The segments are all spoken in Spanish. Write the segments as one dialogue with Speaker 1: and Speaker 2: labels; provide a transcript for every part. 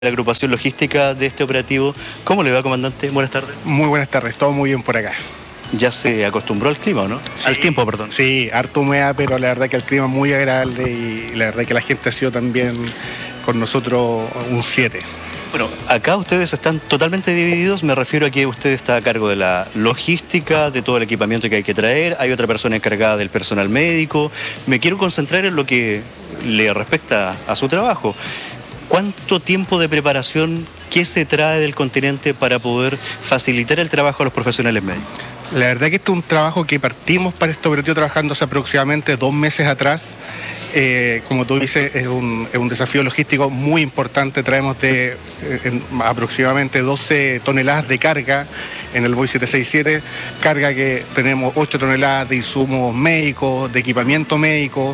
Speaker 1: La agrupación logística de este operativo. ¿Cómo le va, comandante? Buenas tardes.
Speaker 2: Muy buenas tardes, todo muy bien por acá.
Speaker 1: Ya se acostumbró al clima, ¿o no?
Speaker 2: Sí,
Speaker 1: al tiempo, perdón.
Speaker 2: Sí, harto humedad, pero la verdad que el clima es muy agradable y la verdad que la gente ha sido también con nosotros un 7.
Speaker 1: Bueno, acá ustedes están totalmente divididos, me refiero a que usted está a cargo de la logística, de todo el equipamiento que hay que traer, hay otra persona encargada del personal médico. Me quiero concentrar en lo que le respecta a su trabajo. ¿Cuánto tiempo de preparación, qué se trae del continente para poder facilitar el trabajo a los profesionales médicos?
Speaker 2: La verdad que este es un trabajo que partimos para este operativo trabajando hace aproximadamente 2 meses atrás. Como tú dices, es un desafío logístico muy importante. Traemos aproximadamente 12 toneladas de carga en el Boeing 767, carga que tenemos 8 toneladas de insumos médicos, de equipamiento médico.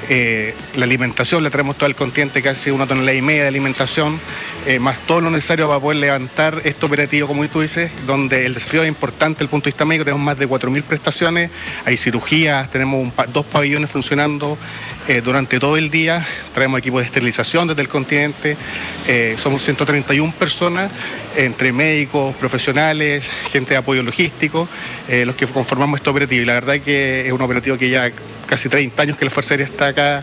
Speaker 2: La alimentación, le traemos todo el continente, casi 1,5 toneladas de alimentación, más todo lo necesario para poder levantar este operativo, como tú dices, donde el desafío es importante desde el punto de vista médico. Tenemos más de 4.000 prestaciones, hay cirugías, tenemos 2 pabellones funcionando durante todo el día, traemos equipos de esterilización desde el continente, somos 131 personas, entre médicos, profesionales, gente de apoyo logístico, los que conformamos este operativo. Y la verdad que es un operativo que ya casi 30 años que la Fuerza Aérea está acá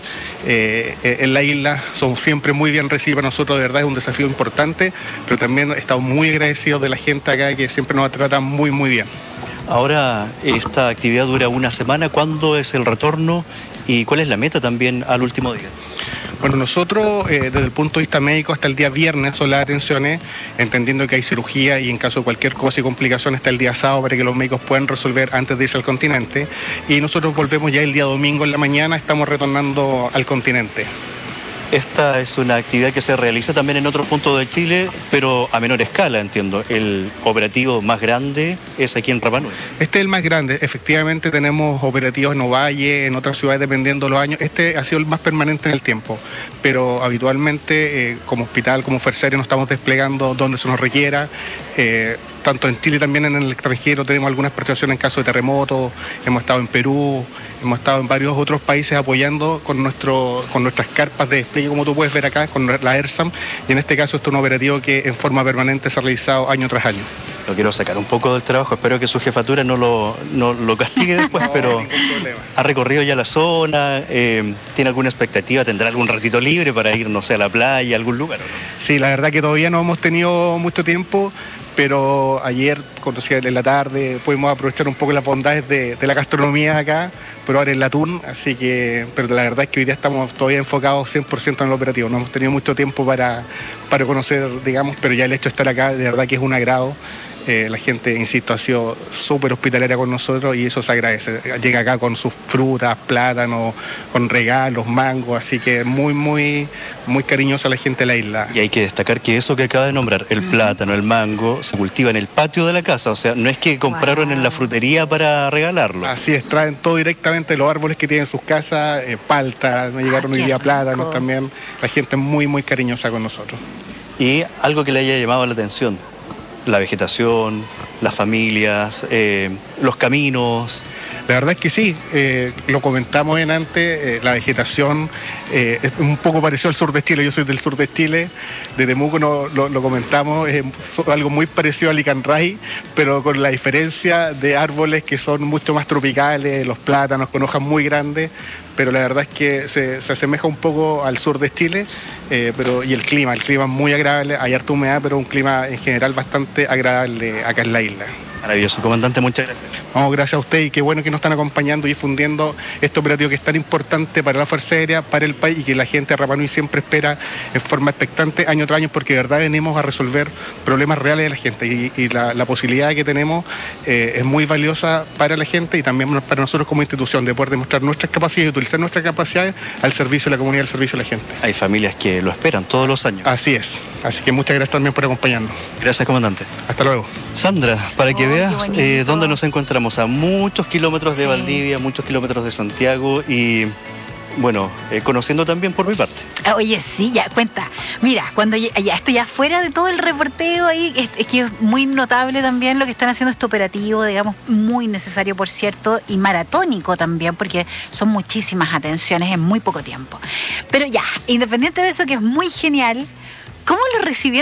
Speaker 2: en la isla. Somos siempre muy bien recibidos para nosotros, de verdad es un desafío importante, pero también estamos muy agradecidos de la gente acá que siempre nos trata muy, muy bien.
Speaker 1: Ahora, esta actividad dura una semana. ¿Cuándo es el retorno y cuál es la meta también al último día?
Speaker 2: Bueno, nosotros desde el punto de vista médico hasta el día viernes son las atenciones, entendiendo que hay cirugía y en caso de cualquier cosa y complicación hasta el día sábado para que los médicos puedan resolver antes de irse al continente, y nosotros volvemos ya el día domingo en la mañana, estamos retornando al continente.
Speaker 1: Esta es una actividad que se realiza también en otros puntos de Chile, pero a menor escala, entiendo. El operativo más grande es aquí en Rapa Nui.
Speaker 2: Este es el más grande. Efectivamente tenemos operativos en Ovalle, en otras ciudades dependiendo de los años. Este ha sido el más permanente en el tiempo, pero habitualmente como hospital, como Fuerza Aérea nos estamos desplegando donde se nos requiera. Tanto en Chile también en el extranjero tenemos algunas prestaciones en caso de terremotos, hemos estado en Perú, hemos estado en varios otros países apoyando con nuestras carpas de despliegue, como tú puedes ver acá, con la ERSAM, y en este caso esto es un operativo que en forma permanente se ha realizado año tras año.
Speaker 1: Lo quiero sacar un poco del trabajo, espero que su jefatura no lo castigue después, pero ha recorrido ya la zona, ¿tiene alguna expectativa? ¿Tendrá algún ratito libre para ir, no sé, a la playa, a algún lugar? ¿O no?
Speaker 2: Sí, la verdad que todavía no hemos tenido mucho tiempo, pero ayer, en la tarde, pudimos aprovechar un poco las bondades de la gastronomía acá, probar el atún, así que, pero la verdad es que hoy día estamos todavía enfocados 100% en el operativo, no hemos tenido mucho tiempo para conocer, digamos, pero ya el hecho de estar acá, de verdad que es un agrado. La gente, insisto, ha sido súper hospitalera con nosotros y eso se agradece. Llega acá con sus frutas, plátanos, con regalos, mangos, así que muy, muy, muy cariñosa la gente de la isla.
Speaker 1: Y hay que destacar que eso que acaba de nombrar, el plátano, el mango, se cultiva en el patio de la casa, o sea, no es que compraron en la frutería para regalarlo.
Speaker 2: Así es, traen todo directamente de los árboles que tienen en sus casas, palta, me llegaron hoy día plátanos también. La gente es muy, muy cariñosa con nosotros.
Speaker 1: Y algo que le haya llamado la atención: la vegetación, las familias, los caminos.
Speaker 2: La verdad es que sí, lo comentamos antes, la vegetación es un poco parecido al sur de Chile. Yo soy del sur de Chile, de Temuco, lo comentamos, es algo muy parecido a Licanray, pero con la diferencia de árboles que son mucho más tropicales, los plátanos con hojas muy grandes, pero la verdad es que se asemeja un poco al sur de Chile, y el clima es muy agradable, hay harta humedad, pero un clima en general bastante agradable acá en la isla.
Speaker 1: Maravilloso, comandante, muchas gracias.
Speaker 2: No, gracias a usted y qué bueno que nos están acompañando y difundiendo este operativo que es tan importante para la Fuerza Aérea, para el país, y que la gente de Rapa Nui siempre espera en forma expectante año tras año, porque de verdad venimos a resolver problemas reales de la gente y la posibilidad que tenemos es muy valiosa para la gente y también para nosotros como institución, de poder demostrar nuestras capacidades y utilizar nuestras capacidades al servicio de la comunidad, al servicio de la gente.
Speaker 1: Hay familias que lo esperan todos los años.
Speaker 2: Así es, así que muchas gracias también por acompañarnos.
Speaker 1: Gracias, comandante.
Speaker 2: Hasta luego.
Speaker 1: Sandra, para que veas dónde nos encontramos, a muchos kilómetros de Valdivia, muchos kilómetros de Santiago y, bueno, conociendo también por mi parte.
Speaker 3: Oye, sí, ya, cuenta. Mira, cuando ya estoy afuera de todo el reporteo ahí, es que es muy notable también lo que están haciendo este operativo, digamos, muy necesario, por cierto, y maratónico también, porque son muchísimas atenciones en muy poco tiempo. Pero ya, independiente de eso, que es muy genial, ¿Cómo lo recibieron